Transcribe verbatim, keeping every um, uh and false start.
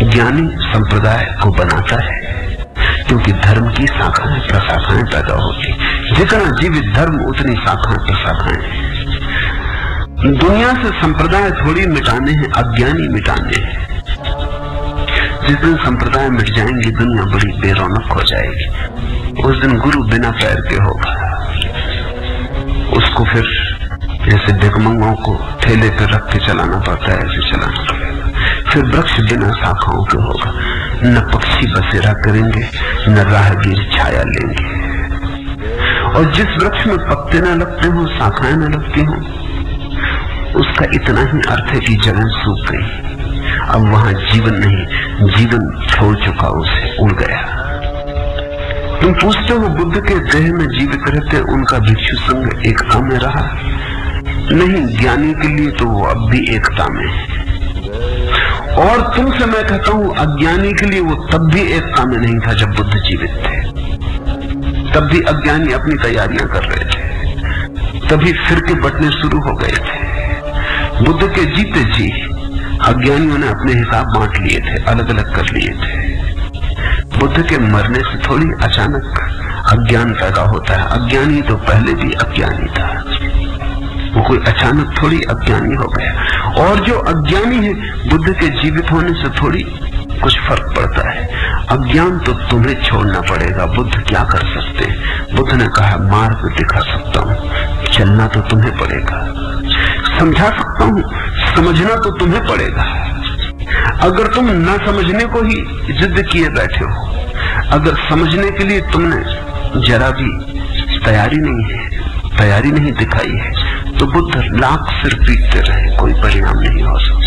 ज्ञानी संप्रदाय को बनाता है, क्योंकि धर्म की शाखाएं प्रशाखाएं पैदा होती। जितना जीवित धर्म उतनी शाखाएं प्रशाखाएं। दुनिया से संप्रदाय थोड़ी मिटाने हैं, अज्ञानी मिटाने हैं। जिस दिन संप्रदाय मिट जाएंगे दुनिया बड़ी बेरौनक हो जाएगी। उस दिन गुरु बिना पैर के होगा, उसको फिर जैसे भिखमंगों को ठेले पर रख के चलाना पड़ता है ऐसे चलाना पड़ेगा। फिर वृक्ष बिना शाखाओं के होगा, न पक्षी बसेरा करेंगे न राहगीर छाया लेंगे। और जिस वृक्ष में पत्ते न लगते हो, शाखाएं न लगती हो, उसका इतना ही अर्थ है कि जड़ें सूख गई, अब वहां जीवन नहीं, जीवन छोड़ चुका, उसे उड़ गया। तुम पूछते हो बुद्ध के देह में जीवित रहते उनका भिक्षु संघ एकता में रहा? नहीं, ज्ञानी के लिए तो वो अब भी एकता में है। और तुमसे मैं कहता हूं अज्ञानी के लिए वो तब भी एकता में नहीं था जब बुद्ध जीवित थे। तब भी अज्ञानी अपनी तैयारियां कर रहे थे, तभी फिरके बटने शुरू हो गए थे। बुद्ध के जीते जी अज्ञानियों ने अपने हिसाब बांट लिए थे, अलग अलग कर लिए थे। बुद्ध के मरने से थोड़ी अचानक अज्ञान पैदा होता है। अज्ञानी तो पहले भी अज्ञानी था, वो कोई अचानक थोड़ी अज्ञानी हो गया। और जो अज्ञानी है बुद्ध के जीवित होने से थोड़ी कुछ फर्क पड़ता है। अज्ञान तो तुम्हें छोड़ना पड़ेगा। बुद्ध क्या कर सकते हैं? बुद्ध ने कहा मार्ग दिखा सकता हूं, चलना तो तुम्हें पड़ेगा। समझा सकता हूं, समझना तो तुम्हें पड़ेगा। अगर तुम न समझने को ही जिद किए बैठे हो, अगर समझने के लिए तुमने जरा भी तैयारी नहीं है, तैयारी नहीं दिखाई है, तो बुद्ध लाख सिर पीटते रहे, कोई परिणाम नहीं हो सकता।